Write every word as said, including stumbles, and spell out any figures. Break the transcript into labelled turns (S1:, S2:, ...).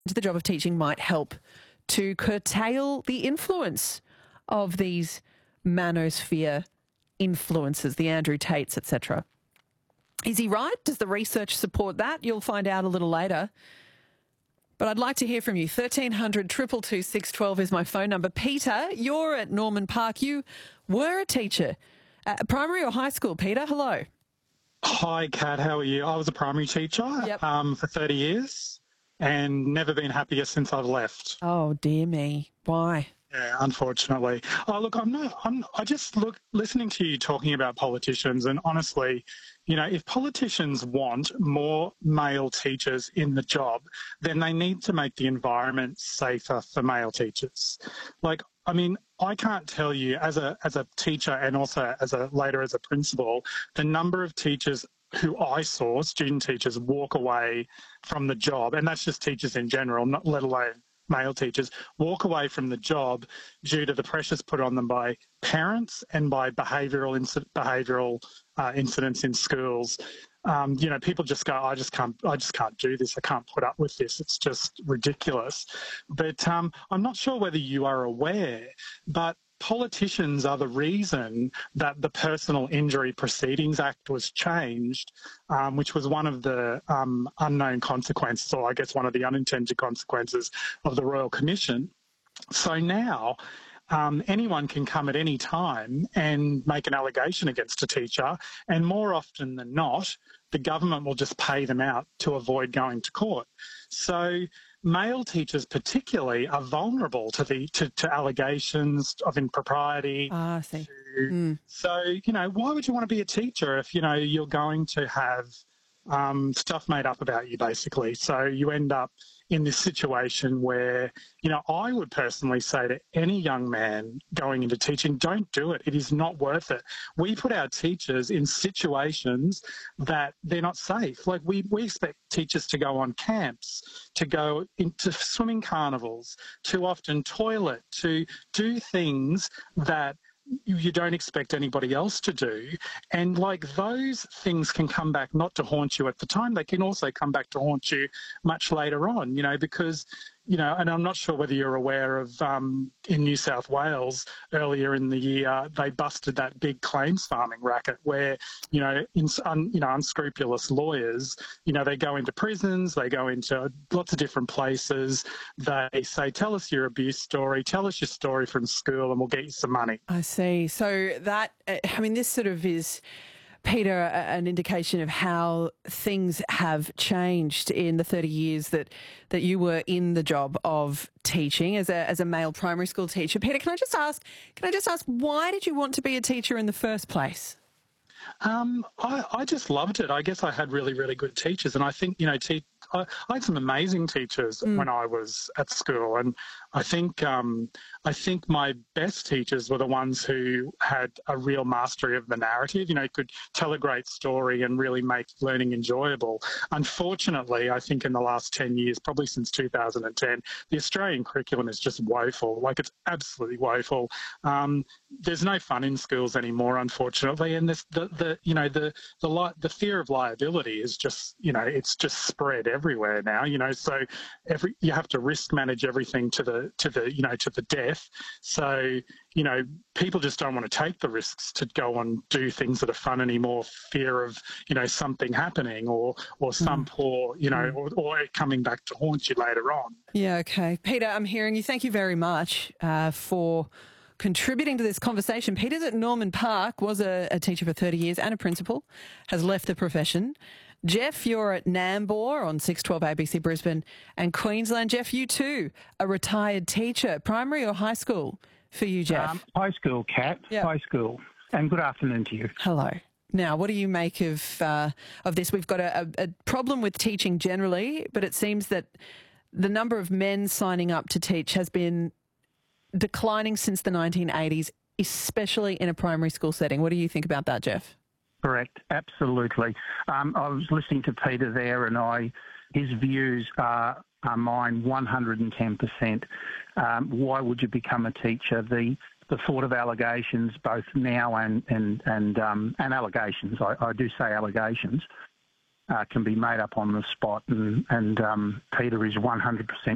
S1: the job of teaching might help to curtail the influence of these manosphere influences, the Andrew Tates, et cetera. Is he right? Does the research support that? You'll find out a little later. But I'd like to hear from you. thirteen hundred, two two two, six one two is my phone number. Peter, you're at Norman Park. You were a teacher at primary or high school. Peter, hello.
S2: Hi, Kat. How are you? I was a primary teacher
S1: Yep.
S2: um, for thirty years and never been happier since I've left.
S1: Oh, dear me. Why?
S2: Yeah, unfortunately. Oh, look, I'm not, I'm, I just look, listening to you talking about politicians, and honestly, you know, if politicians want more male teachers in the job, then they need to make the environment safer for male teachers. Like, I mean, I can't tell you as a, as a teacher and also as a, later as a principal, the number of teachers who I saw, student teachers, walk away from the job, and that's just teachers in general, not let alone male teachers, walk away from the job due to the pressures put on them by parents and by behavioural inc- behavioural uh, incidents in schools. Um, you know, people just go, I just can't, I just can't do this. I can't put up with this. It's just ridiculous. But um, I'm not sure whether you are aware, but politicians are the reason that the Personal Injury Proceedings Act was changed, um, which was one of the um, unknown consequences, or I guess one of the unintended consequences of the Royal Commission. So now um, anyone can come at any time and make an allegation against a teacher, and more often than not, the government will just pay them out to avoid going to court. So male teachers particularly are vulnerable to the to, to allegations of impropriety.
S1: Ah, I see.
S2: To,
S1: Mm.
S2: So, you know, why would you want to be a teacher if, you know, you're going to have um, stuff made up about you, basically? So you end up in this situation where, you know, I would personally say to any young man going into teaching, don't do it. It is not worth it. We put our teachers in situations that they're not safe. Like we, we expect teachers to go on camps, to go into swimming carnivals, to often toilet, to do things that you don't expect anybody else to do. And like those things can come back not to haunt you at the time, they can also come back to haunt you much later on, you know, because, you know, and I'm not sure whether you're aware of um, in New South Wales earlier in the year, they busted that big claims farming racket where, you know, in, un, you know, unscrupulous lawyers, you know, they go into prisons, they go into lots of different places. They say, tell us your abuse story, tell us your story from school and we'll get you some money.
S1: I see. So that, I mean, this sort of is, Peter, an indication of how things have changed in the thirty years that, that you were in the job of teaching as a as a male primary school teacher. Peter, can I just ask, can I just ask, why did you want to be a teacher in the first place?
S2: Um, I, I just loved it. I guess I had really, really good teachers, and I think, you know, te- I, I had some amazing teachers mm. when I was at school, and I think um, I think my best teachers were the ones who had a real mastery of the narrative. You know, could tell a great story and really make learning enjoyable. Unfortunately, I think in the last ten years, probably since two thousand ten, the Australian curriculum is just woeful. Like, it's absolutely woeful. Um, there's no fun in schools anymore, unfortunately, and this, the the you know the the li- the fear of liability is just, you know, it's just spread everywhere now. You know, so every you have to risk manage everything to the to the you know to the death. So, you know, people just don't want to take the risks to go and do things that are fun anymore. Fear of, you know, something happening or or some mm. poor, you know, mm. or, or it coming back to haunt you later on.
S1: Yeah, okay. Peter, I'm hearing you. Thank you very much uh, for contributing to this conversation. Peter's at Norman Park, was a, a teacher for thirty years and a principal, has left the profession. Jeff, you're at Nambour on six twelve A B C Brisbane and Queensland. Jeff, you too, a retired teacher, primary or high school for you, Jeff?
S3: Um, high school, Kat. Yep. High school. And good afternoon to you.
S1: Hello. Now, what do you make of uh, of this? We've got a, a, a problem with teaching generally, but it seems that the number of men signing up to teach has been declining since the nineteen eighties, especially in a primary school setting. What do you think about that, Jeff?
S3: Correct, absolutely. Um, I was listening to Peter there, and I, his views are, are mine one hundred ten percent. Um, why would you become a teacher? The the thought of allegations, both now and and and um, and allegations. I, I do say allegations uh, can be made up on the spot, and and um, Peter is one hundred percent